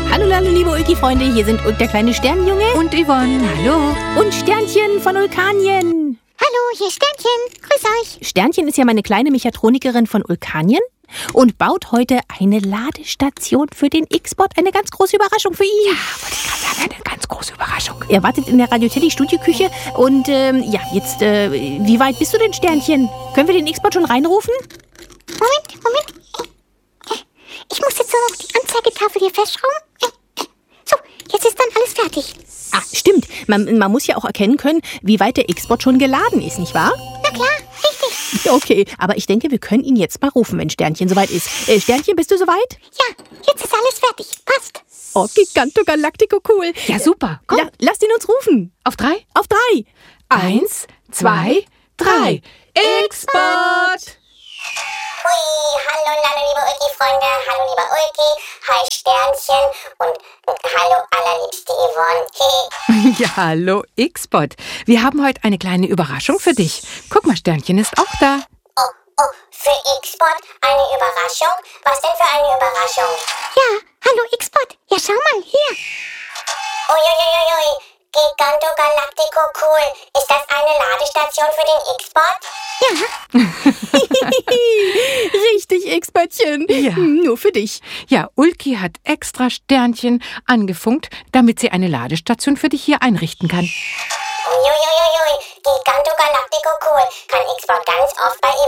Hallo, liebe Ulki-Freunde, hier sind der kleine Sternenjunge und Yvonne, hallo. Und Sternchen von Ulkanien. Hallo, hier ist Sternchen, grüß euch. Sternchen ist ja meine kleine Mechatronikerin von Ulkanien und baut heute eine Ladestation für den X-Bot. Eine ganz große Überraschung für ihn. Ja, wollte ich gerade sagen, eine ganz große Überraschung. Er wartet in der Radio Teddy Studioküche und jetzt, wie weit bist du denn, Sternchen? Können wir den X-Bot schon reinrufen? Moment. Ich muss jetzt nur noch die Anzeigetafel hier festschrauben. So, jetzt ist dann alles fertig. Ah, stimmt. Man muss ja auch erkennen können, wie weit der X-Bot schon geladen ist, nicht wahr? Na klar, richtig. Okay, aber ich denke, wir können ihn jetzt mal rufen, wenn Sternchen soweit ist. Sternchen, bist du soweit? Ja, jetzt ist alles fertig. Passt. Oh, Giganto Galactico, cool. Ja, super. Komm. Lasst ihn uns rufen. Auf 3? Auf 3. 1, 2, 3. X-Bot! Hui, hallo liebe Ulki-Freunde, hallo lieber Ulki, hi Sternchen und hallo allerliebste Yvonne. Ja, hallo X-Bot. Wir haben heute eine kleine Überraschung für dich. Guck mal, Sternchen ist auch da. Oh, für X-Bot eine Überraschung? Was denn für eine Überraschung? Ja, hallo X-Bot. Ja, schau mal, hier. Uiuiuiui, Giganto Galactico, cool. Ist das eine Ladestation für den X-Bot? Ja. Richtig, X-Böttchen. Ja. Nur für dich. Ja, Ulki hat extra Sternchen angefunkt, damit sie eine Ladestation für dich hier einrichten kann. Uiuiuiui, Giganto Galactico, cool. Kann X-Bot ganz oft bei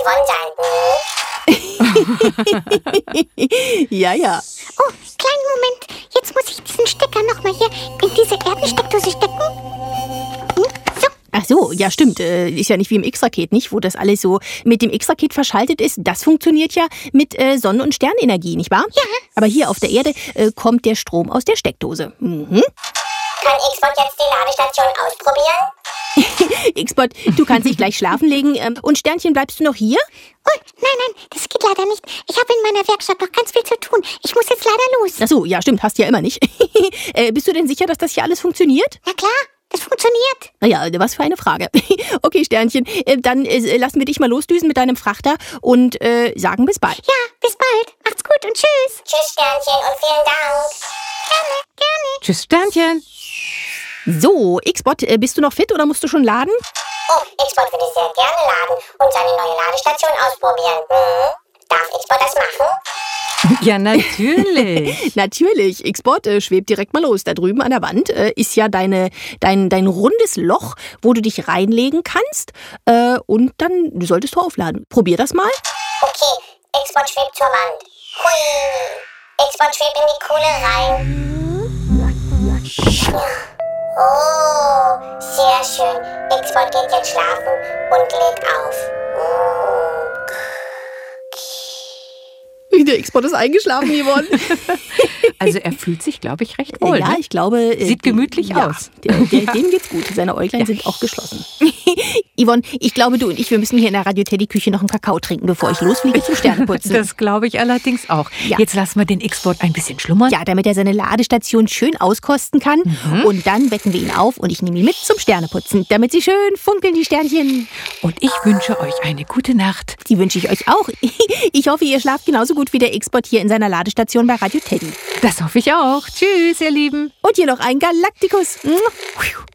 Yvonne sein. Ja. Oh, kleinen Moment. Jetzt muss ich diesen Stecker nochmal hier in diese Erdensteckdose stecken. So. Ach so, ja stimmt. Ist ja nicht wie im X-Raket, nicht? Wo das alles so mit dem X-Raket verschaltet ist. Das funktioniert ja mit Sonnen- und Sternenergie, nicht wahr? Ja. Aber hier auf der Erde kommt der Strom aus der Steckdose. Mhm. Kann X-Bot jetzt die Ladestation ausprobieren? X-Bot, du kannst dich gleich schlafen legen. Und Sternchen, bleibst du noch hier? Oh, nein, das geht leider nicht. Ich habe in meiner Werkstatt noch ganz viel zu tun. Ich muss jetzt leider los. Ach so, ja stimmt, hast du ja immer nicht. Bist du denn sicher, dass das hier alles funktioniert? Na klar, das funktioniert. Naja, was für eine Frage. Okay, Sternchen, dann lassen wir dich mal losdüsen mit deinem Frachter und sagen bis bald. Ja, bis bald. Macht's gut und tschüss. Tschüss Sternchen und vielen Dank. Gerne. Tschüss, Sternchen. So, X-Bot, bist du noch fit oder musst du schon laden? Oh, X-Bot würde sehr gerne laden und seine neue Ladestation ausprobieren. Darf X-Bot das machen? Ja, natürlich. Natürlich, X-Bot, schwebt direkt mal los. Da drüben an der Wand ist ja dein rundes Loch, wo du dich reinlegen kannst. Und dann solltest du aufladen. Probier das mal. Okay, X-Bot schwebt zur Wand. Hui, X-Bot schwebt in die Kuhle rein. Oh, sehr schön. X-Bot geht jetzt schlafen und legt auf. Der X-Bot ist eingeschlafen, Yvonne. Also er fühlt sich, glaube ich, recht wohl. Ja, ne? ich glaube... Sieht gemütlich aus. Dem geht's gut. Seine Äuglein sind auch geschlossen. Yvonne, ich glaube, du und ich, wir müssen hier in der Radio Teddy Küche noch einen Kakao trinken, bevor ich losfliege zum Sterneputzen. Das glaube ich allerdings auch. Ja. Jetzt lassen wir den X-Bot ein bisschen schlummern. Ja, damit er seine Ladestation schön auskosten kann. Und dann wecken wir ihn auf und ich nehme ihn mit zum Sterneputzen, damit sie schön funkeln, die Sternchen. Und ich wünsche euch eine gute Nacht. Die wünsche ich euch auch. Ich hoffe, ihr schlaft genauso gut wie der X-Bot hier in seiner Ladestation bei Radio Teddy. Das hoffe ich auch. Tschüss, ihr Lieben. Und hier noch ein Galacticus.